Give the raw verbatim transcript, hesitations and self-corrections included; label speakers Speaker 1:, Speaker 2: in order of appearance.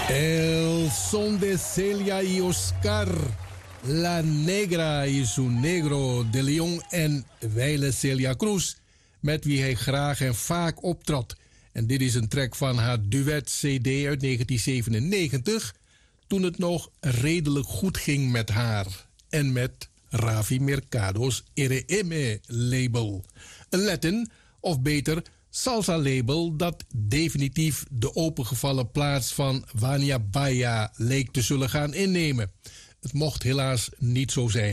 Speaker 1: El son de Celia y Oscar. La Negra y su Negro de Leon en wijle Celia Cruz, met wie hij graag en vaak optrad. En dit is een track van haar duet-C D uit negentien zevenennegentig, toen het nog redelijk goed ging met haar. En met Ravi Mercado's R M label. Een Latin, of beter salsa label, dat definitief de opengevallen plaats van Wania Baia leek te zullen gaan innemen. Het mocht helaas niet zo zijn.